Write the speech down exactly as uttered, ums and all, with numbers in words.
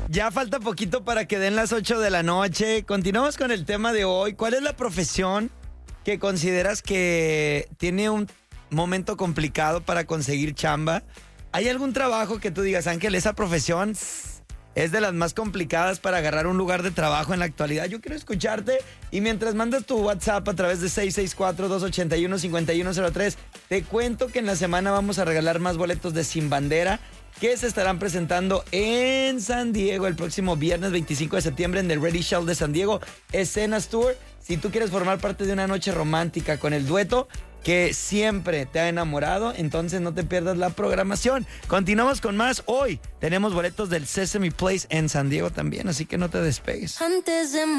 Ya falta poquito para que den las ocho de la noche. Continuamos con el tema de hoy. ¿Cuál es la profesión que consideras que tiene un momento complicado para conseguir chamba? ¿Hay algún trabajo que tú digas, Ángel, esa profesión es de las más complicadas para agarrar un lugar de trabajo en la actualidad? Yo quiero escucharte y mientras mandas tu WhatsApp a través de seis seis cuatro, dos ocho uno, cinco uno cero tres, te cuento que en la semana vamos a regalar más boletos de Sin Bandera que se estarán presentando en San Diego el próximo viernes veinticinco de septiembre en The Ready Shell de San Diego Escenas Tour. Si tú quieres formar parte de una noche romántica con el dueto que siempre te ha enamorado, entonces no te pierdas la programación. Continuamos con más. Hoy tenemos boletos del Sesame Place en San Diego también, así que no te despegues. Antes de